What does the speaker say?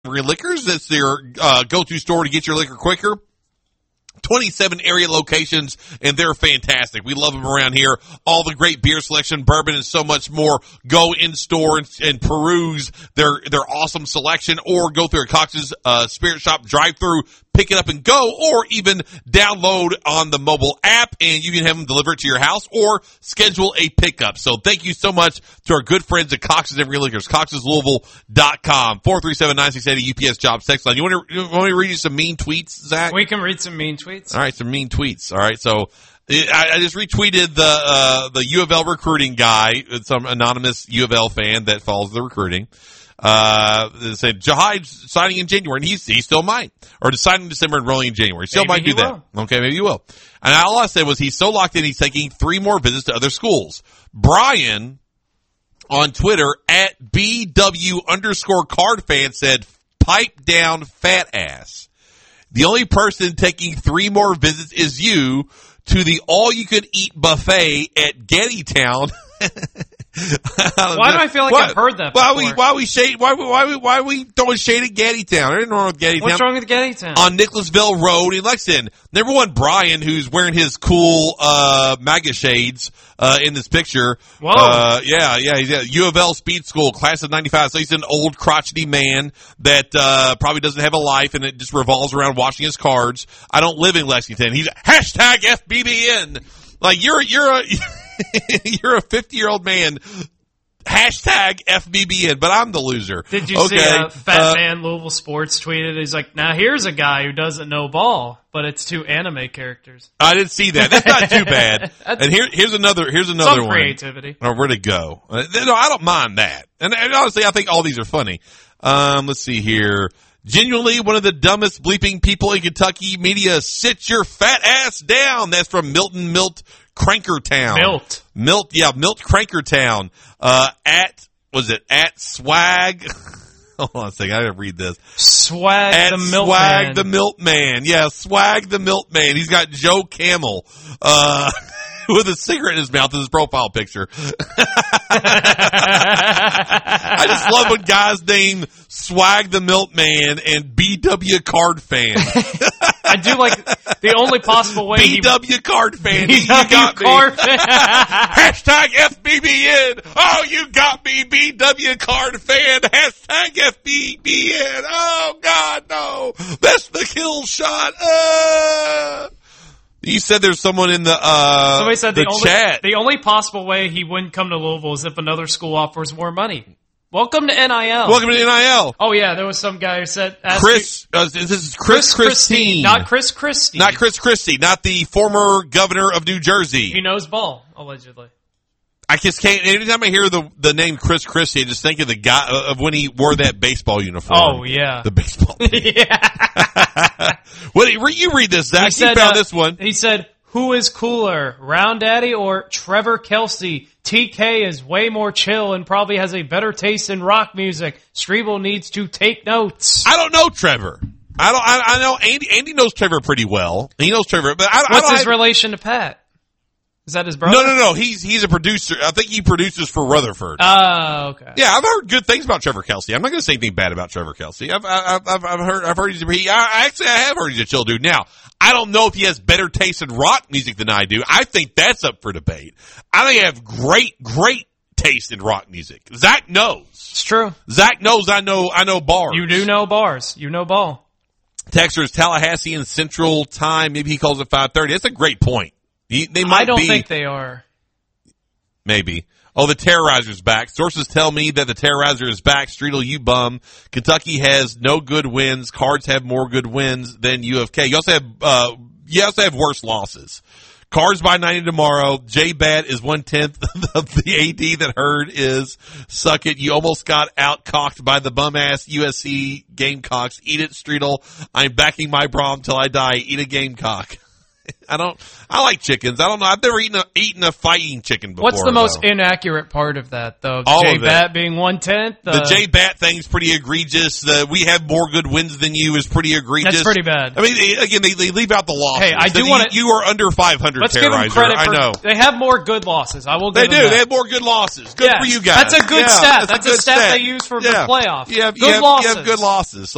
Liquors. That's their go-to store to get your liquor quicker. 27 area locations, and they're fantastic. We love them around here. All the great beer selection, bourbon, and so much more. Go in store and peruse their awesome selection, or go through a Cox's Spirit Shop drive-through, pick it up and go, or even download on the mobile app, and you can have them deliver it to your house or schedule a pickup. So thank you so much to our good friends at Cox's and Real Liquors, Cox'sLouisville.com, 437-9680 UPS Jobs text line. You want me to read you some mean tweets, Zach? We can read some mean tweets. All right, some mean tweets. All right, so I just retweeted the U of L recruiting guy, some anonymous U of L fan that follows the recruiting. Said Jahid's signing in January, and he still might, or signing in December and rolling in January. Still might do that. Okay, maybe he will. And all I said was he's so locked in, he's taking 3 more visits to other schools. Brian on Twitter at BW_card fan said, "Pipe down, fat ass. The only person taking 3 more visits is you to the all-you-can-eat buffet at Gettytown." Why do I feel like I've heard that before? Why are we throwing shade at Gettytown? There's nothing wrong with Gettytown. What's wrong with Gettytown? On Nicholasville Road in Lexington. Number one, Brian, who's wearing his cool MAGA shades in this picture. Whoa. Yeah, he's at U of L Speed School, class of 95. So he's an old crotchety man that probably doesn't have a life, and it just revolves around washing his cards. I don't live in Lexington. He's hashtag FBBN. Like, you're a you're a 50-year-old man. Hashtag FBBN, but I'm the loser. Did you see Fat Man Louisville Sports tweeted? He's like, now here's a guy who doesn't know ball, but it's 2 anime characters. I didn't see that. That's not too bad. And here's another some one. Creativity. Oh, where'd it go? No, I don't mind that. And honestly, I think all these are funny. Let's see here. Genuinely one of the dumbest bleeping people in Kentucky media. Sit your fat ass down. That's from Milton Milt Crankertown. Milt Crankertown. At Swag? Hold on a second. I gotta read this. Swag the Milkman. Swag the Milkman. Yeah, Swag the Milkman. He's got Joe Camel, with a cigarette in his mouth as his profile picture. I just love when guys name Swag the Milkman and BW Card Fan. I do like the only possible way. BW Card Fan. You got Card me. Hashtag FBBN. Oh, you got me, BW Card Fan. Hashtag FBBN. Oh, God, no. That's the kill shot. You said there's someone in the somebody said the chat. The only possible way he wouldn't come to Louisville is if another school offers more money. Welcome to NIL. Welcome to NIL. Oh yeah, there was some guy who said this is Chris Christie. Not Chris Christie. Not Chris Christie, not the former governor of New Jersey. He knows ball, allegedly. I just can't. Anytime I hear the name Chris Christie, I just think of the guy of when he wore that baseball uniform. Oh yeah, the baseball. Yeah. You read this, Zach. You found this one. He said, "Who is cooler, Round Daddy or Trevor Kelsey? TK is way more chill and probably has a better taste in rock music. Strebel needs to take notes." I don't know Trevor. I know Andy. Andy knows Trevor pretty well. He knows Trevor, but what's his relation to Pat? Is that his brother? No. He's a producer. I think he produces for Rutherford. Oh, okay. Yeah, I've heard good things about Trevor Kelsey. I'm not going to say anything bad about Trevor Kelsey. I've heard I have heard he's a chill dude. Now, I don't know if he has better taste in rock music than I do. I think that's up for debate. I think I have great taste in rock music. Zach knows. It's true. Zach knows I know bars. You do know bars. You know ball. Texter is Tallahassee and Central Time. Maybe he calls it 5:30. That's a great point. I don't think they are. Maybe. Oh, the Terrorizer's back. Sources tell me that the Terrorizer is back. Streetel, you bum. Kentucky has no good wins. Cards have more good wins than UFK. You also have worse losses. Cards by 90 tomorrow. J-Bat is 1/10 of the AD that Hurd is. Suck it. You almost got out-cocked by the bum-ass USC Gamecocks. Eat it, Streetel. I'm backing my Brom till I die. Eat a Gamecock. I like chickens. I don't know. I've never eaten a fighting chicken before. What's the most inaccurate part of that, though? J-Bat being 1/10? The J-Bat thing's pretty egregious. We have more good wins than you is pretty egregious. That's pretty bad. I mean, again, they leave out the losses. Hey, I do want to... You are under 500, Let's Terrorizer. give them credit for... I know. They have more good losses. I will give them They do. that. They have more good losses. Good for you guys. That's a good stat. That's a stat they use for the playoffs. Good losses. You have good losses.